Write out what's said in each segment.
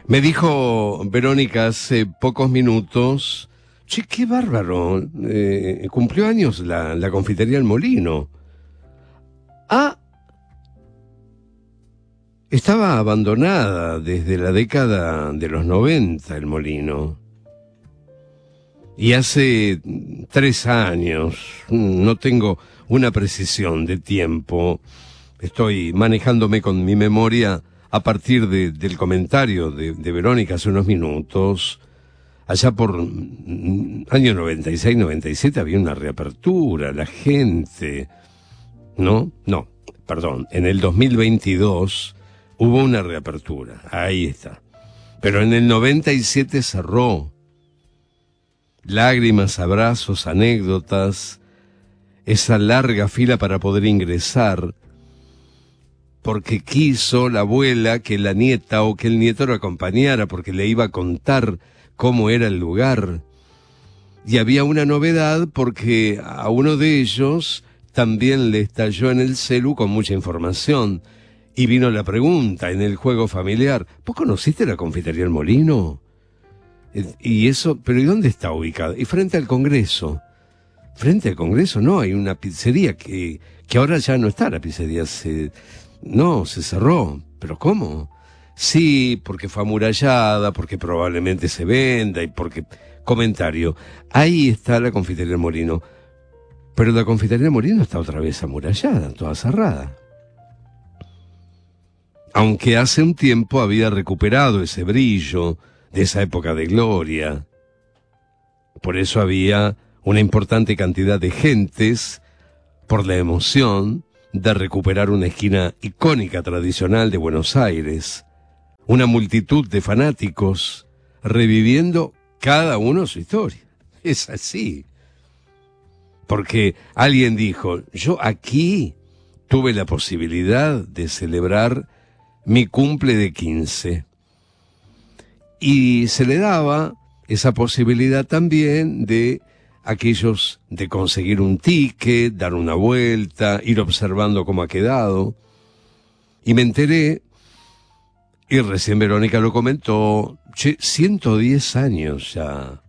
Me dijo Verónica hace pocos minutos, che, qué bárbaro, cumplió años la confitería El Molino. Ah, estaba abandonada desde la década de los 90 El Molino. Y hace 3 años, no tengo una precisión de tiempo, estoy manejándome con mi memoria a partir del comentario de Verónica hace unos minutos. Allá por año 96, 97 había una reapertura, la gente... No, perdón, en el 2022 hubo una reapertura, ahí está. Pero en el 97 cerró. Lágrimas, abrazos, anécdotas, esa larga fila para poder ingresar, porque quiso la abuela que la nieta o que el nieto lo acompañara, porque le iba a contar cómo era el lugar. Y había una novedad porque a uno de ellos también le estalló en el celu con mucha información. Y vino la pregunta en el juego familiar, ¿vos conociste la confitería El Molino? Y eso, pero ¿y dónde está ubicada? Y frente al Congreso. Frente al Congreso no, hay una pizzería que ahora ya no está, la pizzería se cerró. ¿Pero cómo? Sí, porque fue amurallada, porque probablemente se venda y porque... Comentario, ahí está la confitería El Molino. Pero la confitería El Molino está otra vez amurallada, toda cerrada. Aunque hace un tiempo había recuperado ese brillo de esa época de gloria. Por eso había una importante cantidad de gentes por la emoción de recuperar una esquina icónica tradicional de Buenos Aires. Una multitud de fanáticos reviviendo cada uno su historia. Es así. Porque alguien dijo, yo aquí tuve la posibilidad de celebrar mi cumple de 15. Y se le daba esa posibilidad también de aquellos de conseguir un ticket, dar una vuelta, ir observando cómo ha quedado. Y me enteré, y recién Verónica lo comentó, 110 años ya.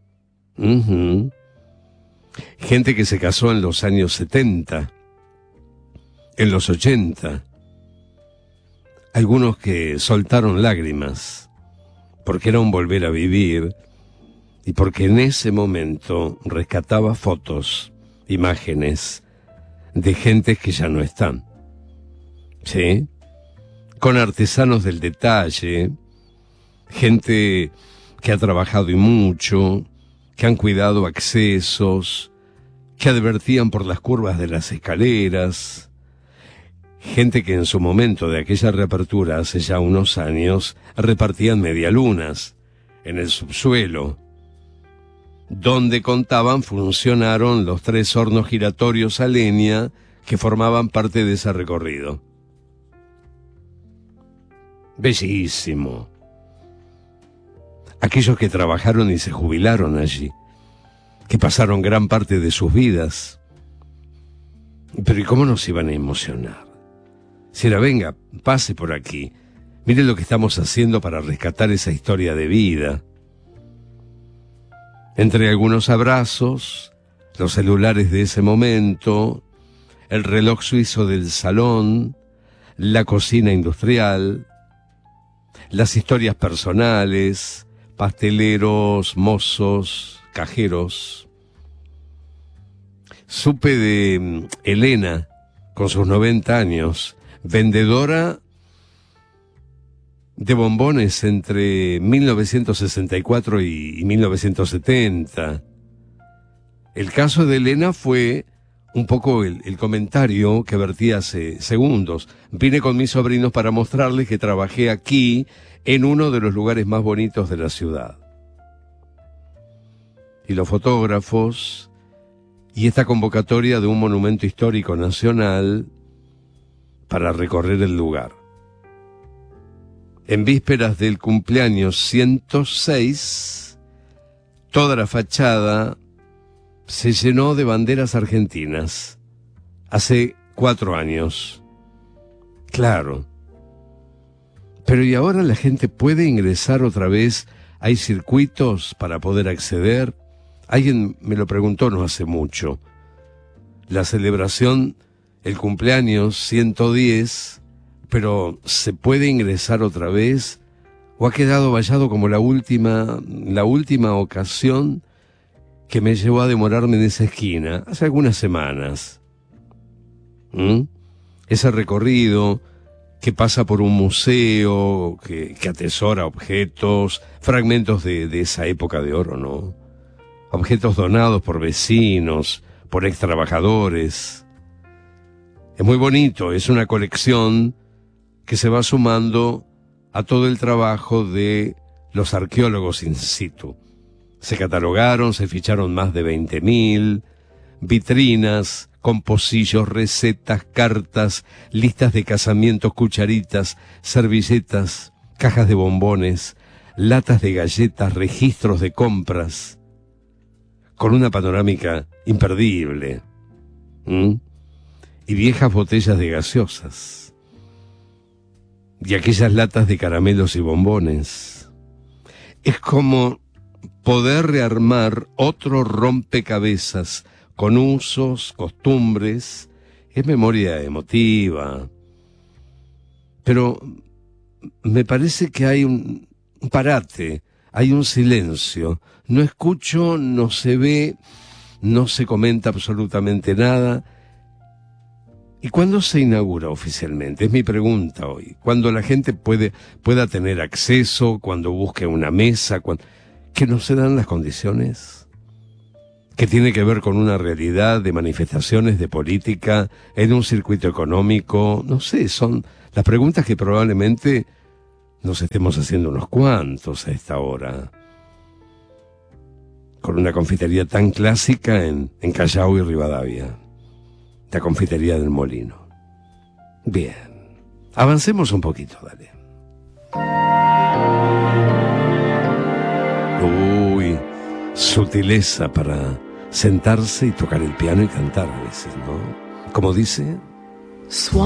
Gente que se casó en los años 70, en los 80. Algunos que soltaron lágrimas, porque era un volver a vivir, y porque en ese momento rescataba fotos, imágenes, de gentes que ya no están. ¿Sí? Con artesanos del detalle, gente que ha trabajado y mucho, que han cuidado accesos, que advertían por las curvas de las escaleras, gente que en su momento de aquella reapertura hace ya unos años repartían medialunas en el subsuelo. Donde contaban funcionaron los 3 hornos giratorios a leña que formaban parte de ese recorrido. Bellísimo. Aquellos que trabajaron y se jubilaron allí, que pasaron gran parte de sus vidas. Pero ¿y cómo nos iban a emocionar? Si era, venga, pase por aquí, mire lo que estamos haciendo para rescatar esa historia de vida. Entre algunos abrazos, los celulares de ese momento, el reloj suizo del salón, la cocina industrial, las historias personales, pasteleros, mozos, cajeros. Supe de Elena, con sus 90 años, vendedora de bombones entre 1964 y 1970. El caso de Elena fue un poco el comentario que vertí hace segundos. Vine con mis sobrinos para mostrarles que trabajé aquí en uno de los lugares más bonitos de la ciudad. Y los fotógrafos y esta convocatoria de un monumento histórico nacional para recorrer el lugar. En vísperas del cumpleaños 106, toda la fachada se llenó de banderas argentinas. Hace 4 años. Claro, Pero ¿y ahora la gente puede ingresar otra vez? ¿Hay circuitos para poder acceder? Alguien me lo preguntó no hace mucho. La celebración, el cumpleaños 110, pero ¿se puede ingresar otra vez? ¿O ha quedado vallado como la última ocasión que me llevó a demorarme en esa esquina hace algunas semanas? Ese recorrido que pasa por un museo, que atesora objetos, fragmentos de esa época de oro, ¿no? Objetos donados por vecinos, por ex trabajadores. Es muy bonito, es una colección que se va sumando a todo el trabajo de los arqueólogos in situ. Se catalogaron, se ficharon más de 20.000 vitrinas con pocillos, recetas, cartas, listas de casamientos, cucharitas, servilletas, cajas de bombones, latas de galletas, registros de compras, con una panorámica imperdible. Y viejas botellas de gaseosas. Y aquellas latas de caramelos y bombones. Es como poder rearmar otro rompecabezas con usos, costumbres. Es memoria emotiva. Pero me parece que hay un parate, hay un silencio. No escucho, no se ve, no se comenta absolutamente nada. ¿Y cuándo se inaugura oficialmente? Es mi pregunta hoy. ¿Cuándo la gente pueda tener acceso? ¿Cuándo busque una mesa? ¿Que no se dan las condiciones? ¿Que tiene que ver con una realidad de manifestaciones de política en un circuito económico? No sé, son las preguntas que probablemente nos estemos haciendo unos cuantos a esta hora. Con una confitería tan clásica en Callao y Rivadavia. La confitería del Molino. Bien, avancemos un poquito, dale. Uy, sutileza para sentarse y tocar el piano y cantar a veces, ¿no? Como dice...